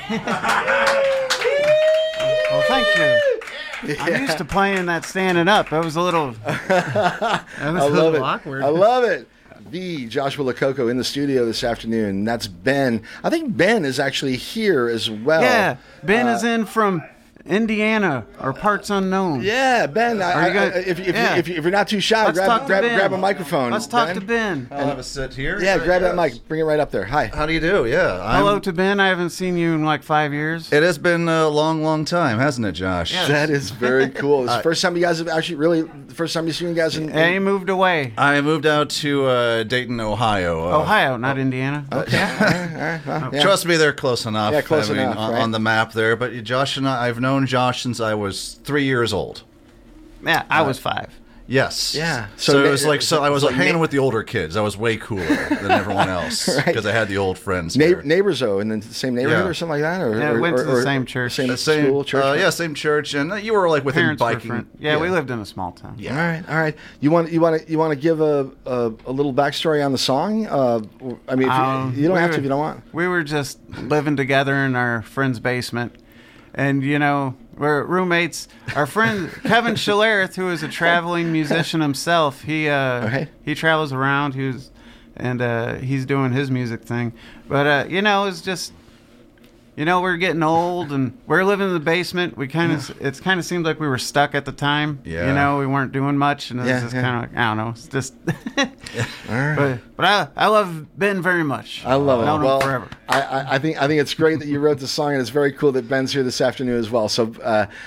Well, thank you. Yeah. I'm used to playing that standing up. That was a little, awkward. I love it. The Joshua Lococo in the studio this afternoon. That's Ben. I think Ben is actually here as well. Yeah, Ben is in from Indiana or parts unknown. Yeah, Ben. If you're not too shy, grab a microphone. Let's talk to Ben. I'll have a sit here. Yeah, grab that mic. Bring it right up there. Hi. How do you do? Yeah. Hello to Ben. I haven't seen you in like 5 years. It has been a long, long time, hasn't it, Josh? Yes. That is very cool. It's the first time you guys have actually the first time you've seen you guys in... He moved away. I moved out to Dayton, Ohio. Ohio, not Indiana. Okay. All right. Well, yeah. Trust me, they're close enough. Yeah, close enough, right? On the map there. But Josh and I've known Josh since I was 3 years old. Yeah, I was 5. Yes. Yeah. So it was I was hanging with the older kids. I was way cooler than everyone else because I had the old friends. Neighbors, though, in the same neighborhood or something like that, or went to the same church, same school, church. Same church, and you were like within Parents biking. Yeah, we lived in a small town. Yeah. All right. You want to give a little backstory on the song? I mean, you don't have to if you don't want. We were just living together in our friend's basement, and we're roommates. Our friend Kevin Schillerith, who is a traveling musician himself, he travels around. He's doing his music thing. But it's just we're getting old and we're living in the basement. It kind of seemed like we were stuck at the time. Yeah. We weren't doing much, and it was just kind of I don't know. It's just. All right. But I love Ben very much. I love it. I've known him forever. I think it's great that you wrote the song, and it's very cool that Ben's here this afternoon as well. So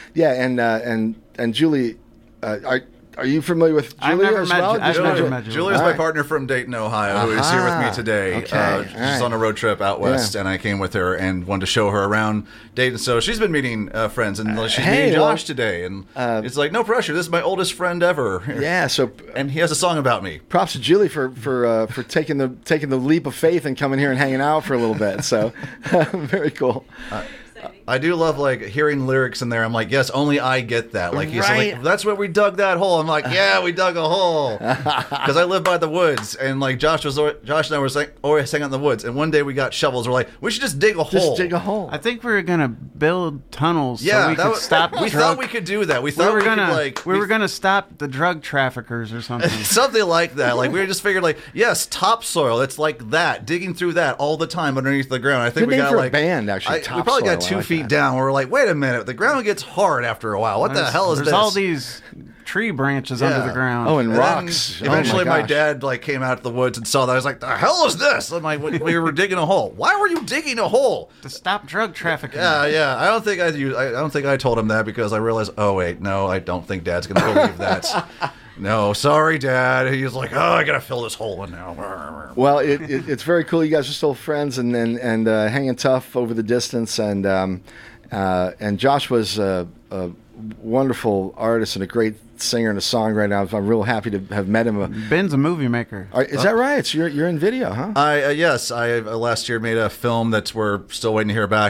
and Julie, are you familiar with Julia as well? I've never met Julia. Julia's my partner from Dayton, Ohio, who is here with me today. Okay. She's on a road trip out west, and I came with her and wanted to show her around Dayton. So she's been meeting friends, and she's meeting Josh today. And it's like, no pressure. This is my oldest friend ever. Yeah. And he has a song about me. Props to Julie for taking the leap of faith and coming here and hanging out for a little bit. So very cool. I do love hearing lyrics in there. I'm like, yes, only I get that. He's like, that's where we dug that hole. I'm like, yeah, we dug a hole because I live by the woods, and Josh and I were always hanging out in the woods. And one day we got shovels. We're like, we should just dig a hole. Just dig a hole. I think we were gonna build tunnels. Yeah, so we could stop. We thought we could do that. We thought we were gonna stop the drug traffickers or something. Something like that. We just figured yes, topsoil. It's like that, digging through that all the time underneath the ground. I think we got a band actually. We probably got 2 feet down. We're like, wait a minute, the ground gets hard after a while. What the hell is this? There's all these tree branches under the ground. Oh, and rocks. Eventually, my dad came out of the woods and saw that. I was like, the hell is this? I'm like, we were digging a hole. Why were you digging a hole? To stop drug trafficking. Yeah. I don't think I told him that because I realized, oh wait, no, I don't think Dad's gonna believe that. No, sorry, Dad. He's like, oh, I gotta fill this hole in now. Well, it's very cool. You guys are still friends and hanging tough over the distance. And Josh was a wonderful artist and a great singer and a songwriter. I'm real happy to have met him. Ben's a movie maker. Is that right? So you're in video, huh? Yes. I last year made a film that we're still waiting to hear back.